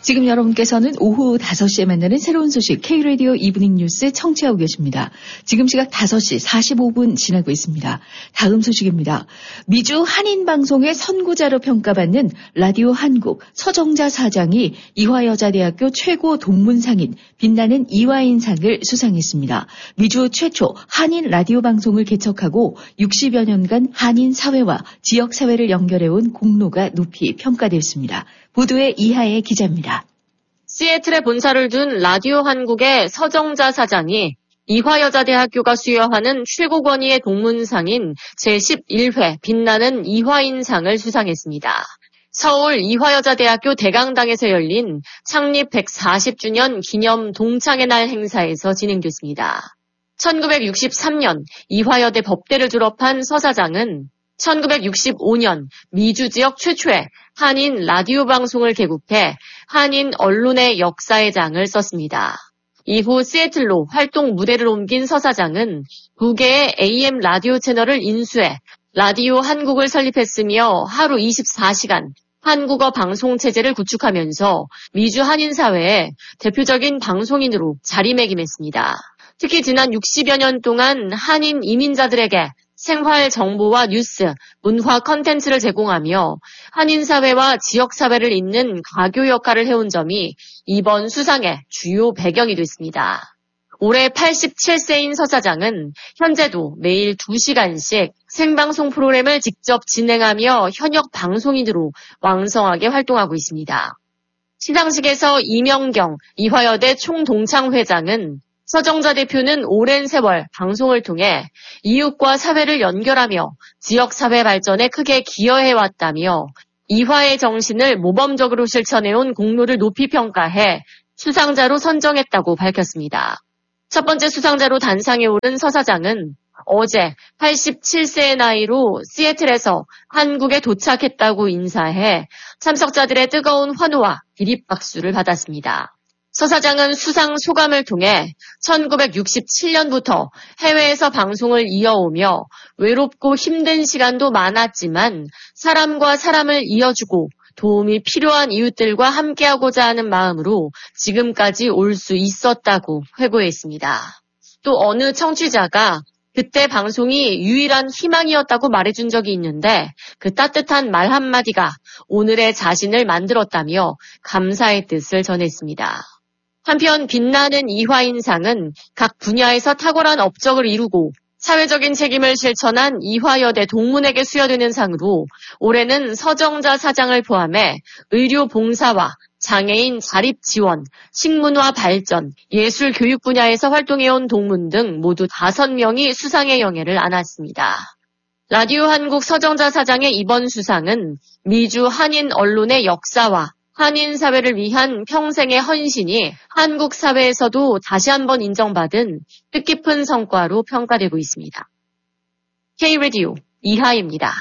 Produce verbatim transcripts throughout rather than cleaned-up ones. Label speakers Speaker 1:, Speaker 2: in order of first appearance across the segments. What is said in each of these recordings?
Speaker 1: 지금 여러분께서는 오후 다섯 시에 만나는 새로운 소식 K-라디오 이브닝 뉴스 청취하고 계십니다. 지금 시각 다섯 시 사십오 분 지나고 있습니다. 다음 소식입니다. 미주 한인방송의 선구자로 평가받는 라디오 한국 서정자 사장이 이화여자대학교 최고 동문상인 빛나는 이화인상을 수상했습니다. 미주 최초 한인 라디오 방송을 개척하고 육십여 년간 한인 사회와 지역 사회를 연결해온 공로가 높이 평가되었습니다. 보도에 이하의 기자입니다.
Speaker 2: 시애틀에 본사를 둔 라디오 한국의 서정자 사장이 이화여자대학교가 수여하는 최고 권위의 동문상인 제십일 회 빛나는 이화인상을 수상했습니다. 서울 이화여자대학교 대강당에서 열린 창립 백사십 주년 기념 동창의 날 행사에서 진행됐습니다. 천구백육십삼 년 이화여대 법대를 졸업한 서 사장은 천구백육십오 년 미주 지역 최초의 한인 라디오 방송을 개국해 한인 언론의 역사의 장을 썼습니다. 이후 시애틀로 활동 무대를 옮긴 서 사장은 두 개의 에이엠 라디오 채널을 인수해 라디오 한국을 설립했으며 하루 이십사 시간 한국어 방송 체제를 구축하면서 미주 한인 사회의 대표적인 방송인으로 자리매김했습니다. 특히 지난 육십여 년 동안 한인 이민자들에게 생활 정보와 뉴스, 문화 컨텐츠를 제공하며 한인사회와 지역사회를 잇는 가교 역할을 해온 점이 이번 수상의 주요 배경이 됐습니다. 올해 팔십칠 세인 서 사장은 현재도 매일 두 시간씩 생방송 프로그램을 직접 진행하며 현역 방송인으로 왕성하게 활동하고 있습니다. 시상식에서 이명경 이화여대 총동창회장은 서정자 대표는 오랜 세월 방송을 통해 이웃과 사회를 연결하며 지역사회 발전에 크게 기여해왔다며 이화의 정신을 모범적으로 실천해온 공로를 높이 평가해 수상자로 선정했다고 밝혔습니다. 첫 번째 수상자로 단상에 오른 서 사장은 어제 팔십칠 세의 나이로 시애틀에서 한국에 도착했다고 인사해 참석자들의 뜨거운 환호와 기립박수를 받았습니다. 서 사장은 수상 소감을 통해 천구백육십칠 년부터 해외에서 방송을 이어오며 외롭고 힘든 시간도 많았지만 사람과 사람을 이어주고 도움이 필요한 이웃들과 함께하고자 하는 마음으로 지금까지 올 수 있었다고 회고했습니다. 또 어느 청취자가 그때 방송이 유일한 희망이었다고 말해준 적이 있는데 그 따뜻한 말 한마디가 오늘의 자신을 만들었다며 감사의 뜻을 전했습니다. 한편 빛나는 이화인상은 각 분야에서 탁월한 업적을 이루고 사회적인 책임을 실천한 이화여대 동문에게 수여되는 상으로 올해는 서정자 사장을 포함해 의료 봉사와 장애인 자립 지원, 식문화 발전, 예술 교육 분야에서 활동해온 동문 등 모두 다섯 명이 수상의 영예를 안았습니다. 라디오 한국 서정자 사장의 이번 수상은 미주 한인 언론의 역사와 한인 사회를 위한 평생의 헌신이 한국 사회에서도 다시 한번 인정받은 뜻깊은 성과로 평가되고 있습니다. K-라디오 이하입니다.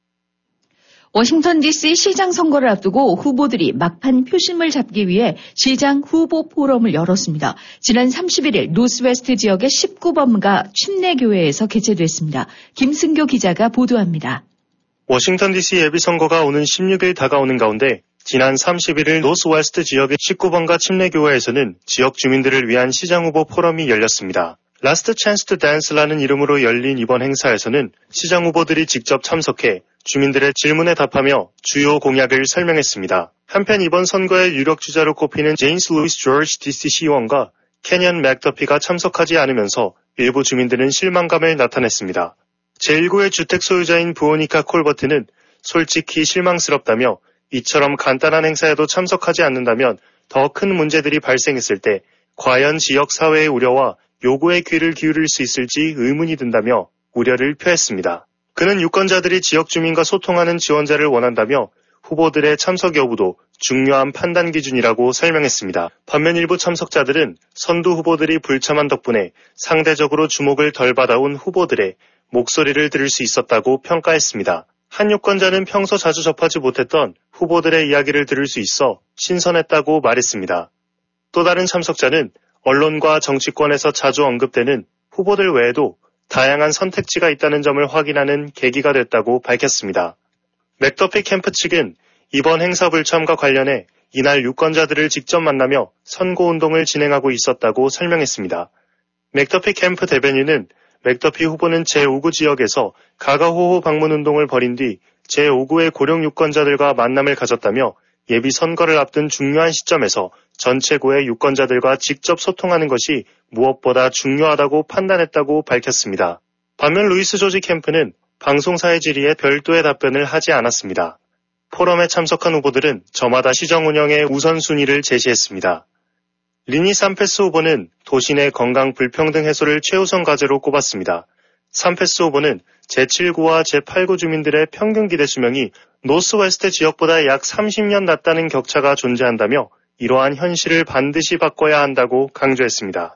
Speaker 1: 워싱턴 디씨 시장 선거를 앞두고 후보들이 막판 표심을 잡기 위해 시장 후보 포럼을 열었습니다. 지난 삼십일 일 노스웨스트 지역의 십구 번가 침례교회에서 개최됐습니다. 김승교 기자가 보도합니다.
Speaker 3: 워싱턴 디씨 예비선거가 오는 십육 일 다가오는 가운데 지난 삼십일 일 노스웨스트 지역의 십구 번가 침례교회에서는 지역 주민들을 위한 시장 후보 포럼이 열렸습니다. 라스트 찬스 투 댄스라는 이름으로 열린 이번 행사에서는 시장 후보들이 직접 참석해 주민들의 질문에 답하며 주요 공약을 설명했습니다. 한편 이번 선거의 유력 주자로 꼽히는 제임스 루이스 조지 디씨 시의원과 캐년 맥더피가 참석하지 않으면서 일부 주민들은 실망감을 나타냈습니다. 제일 호의 주택 소유자인 브로니카 콜버트는 솔직히 실망스럽다며 이처럼 간단한 행사에도 참석하지 않는다면 더 큰 문제들이 발생했을 때 과연 지역사회의 우려와 요구에 귀를 기울일 수 있을지 의문이 든다며 우려를 표했습니다. 그는 유권자들이 지역 주민과 소통하는 지원자를 원한다며 후보들의 참석 여부도 중요한 판단 기준이라고 설명했습니다. 반면 일부 참석자들은 선두 후보들이 불참한 덕분에 상대적으로 주목을 덜 받아온 후보들의 목소리를 들을 수 있었다고 평가했습니다. 한 유권자는 평소 자주 접하지 못했던 후보들의 이야기를 들을 수 있어 신선했다고 말했습니다. 또 다른 참석자는 언론과 정치권에서 자주 언급되는 후보들 외에도 다양한 선택지가 있다는 점을 확인하는 계기가 됐다고 밝혔습니다. 맥더피 캠프 측은 이번 행사 불참과 관련해 이날 유권자들을 직접 만나며 선거운동을 진행하고 있었다고 설명했습니다. 맥더피 캠프 대변인은 맥더피 후보는 제오 구 지역에서 가가호호 방문운동을 벌인 뒤 제오 구의 고령 유권자들과 만남을 가졌다며 예비 선거를 앞둔 중요한 시점에서 전체 구의 유권자들과 직접 소통하는 것이 무엇보다 중요하다고 판단했다고 밝혔습니다. 반면 루이스 조지 캠프는 방송사의 질의에 별도의 답변을 하지 않았습니다. 포럼에 참석한 후보들은 저마다 시정 운영의 우선순위를 제시했습니다. 리니 산페스 후보는 도시 내 건강 불평등 해소를 최우선 과제로 꼽았습니다. 산페스 후보는 제칠 구와 제팔 구 주민들의 평균 기대 수명이 노스웨스트 지역보다 약 삼십 년 낮다는 격차가 존재한다며 이러한 현실을 반드시 바꿔야 한다고 강조했습니다.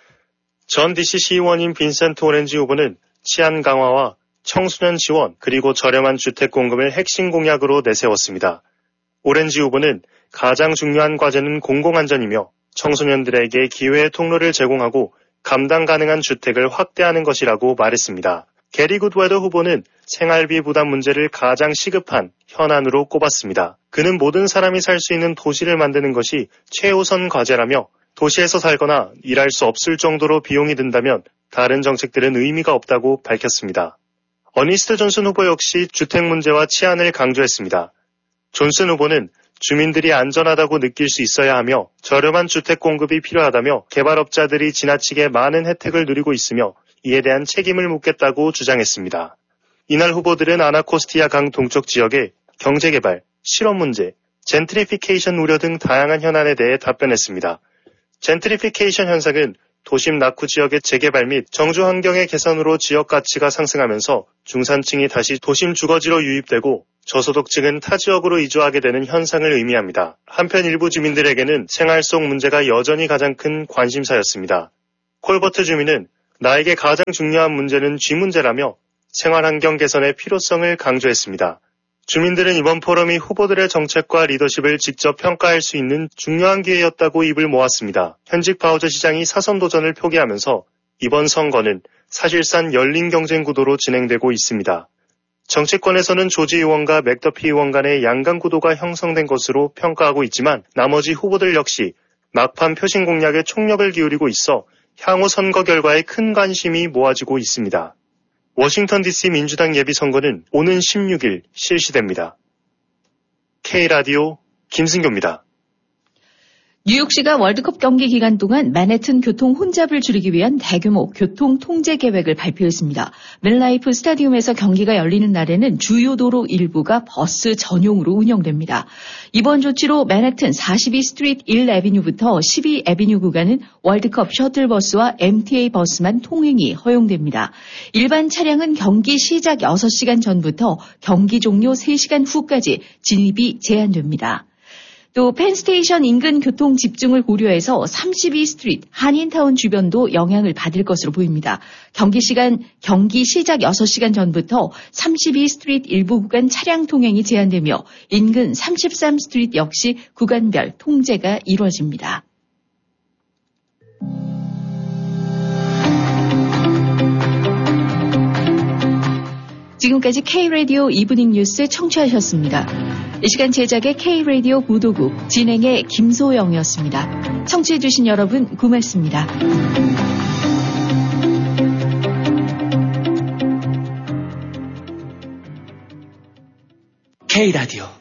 Speaker 3: 전 디씨 시의원인 빈센트 오렌지 후보는 치안 강화와 청소년 지원 그리고 저렴한 주택 공급을 핵심 공약으로 내세웠습니다. 오렌지 후보는 가장 중요한 과제는 공공안전이며 청소년들에게 기회의 통로를 제공하고 감당 가능한 주택을 확대하는 것이라고 말했습니다. 게리 굿웨더 후보는 생활비 부담 문제를 가장 시급한 현안으로 꼽았습니다. 그는 모든 사람이 살 수 있는 도시를 만드는 것이 최우선 과제라며 도시에서 살거나 일할 수 없을 정도로 비용이 든다면 다른 정책들은 의미가 없다고 밝혔습니다. 어니스트 존슨 후보 역시 주택 문제와 치안을 강조했습니다. 존슨 후보는 주민들이 안전하다고 느낄 수 있어야 하며 저렴한 주택 공급이 필요하다며 개발업자들이 지나치게 많은 혜택을 누리고 있으며 이에 대한 책임을 묻겠다고 주장했습니다. 이날 후보들은 아나코스티아 강 동쪽 지역의 경제개발, 실업 문제, 젠트리피케이션 우려 등 다양한 현안에 대해 답변했습니다. 젠트리피케이션 현상은 도심 낙후 지역의 재개발 및 정주 환경의 개선으로 지역 가치가 상승하면서 중산층이 다시 도심 주거지로 유입되고 저소득층은 타 지역으로 이주하게 되는 현상을 의미합니다. 한편 일부 주민들에게는 생활 속 문제가 여전히 가장 큰 관심사였습니다. 콜버트 주민은 나에게 가장 중요한 문제는 쥐 문제라며 생활환경 개선의 필요성을 강조했습니다. 주민들은 이번 포럼이 후보들의 정책과 리더십을 직접 평가할 수 있는 중요한 기회였다고 입을 모았습니다. 현직 바우저 시장이 사선 도전을 포기하면서 이번 선거는 사실상 열린 경쟁 구도로 진행되고 있습니다. 정치권에서는 조지 의원과 맥더피 의원 간의 양강 구도가 형성된 것으로 평가하고 있지만 나머지 후보들 역시 막판 표심 공략에 총력을 기울이고 있어 향후 선거 결과에 큰 관심이 모아지고 있습니다. 워싱턴 디씨 민주당 예비선거는 오는 십육 일 실시됩니다. K라디오 김승교입니다.
Speaker 1: 뉴욕시가 월드컵 경기 기간 동안 맨해튼 교통 혼잡을 줄이기 위한 대규모 교통 통제 계획을 발표했습니다. 멜라이프 스타디움에서 경기가 열리는 날에는 주요 도로 일부가 버스 전용으로 운영됩니다. 이번 조치로 맨해튼 사십이 스트리트 일 애비뉴부터 십이 애비뉴 구간은 월드컵 셔틀버스와 엠티에이 버스만 통행이 허용됩니다. 일반 차량은 경기 시작 여섯 시간 전부터 경기 종료 세 시간 후까지 진입이 제한됩니다. 또 펜스테이션 인근 교통 집중을 고려해서 삼십이 스트리트 한인타운 주변도 영향을 받을 것으로 보입니다. 경기 시간, 경기 시작 여섯 시간 전부터 삼십이 스트리트 일부 구간 차량 통행이 제한되며 인근 삼십삼 스트리트 역시 구간별 통제가 이루어집니다. 지금까지 K라디오 이브닝 뉴스 청취하셨습니다. 이 시간 제작의 K라디오 보도국, 진행의 김소영이었습니다. 청취해주신 여러분 고맙습니다.
Speaker 4: K라디오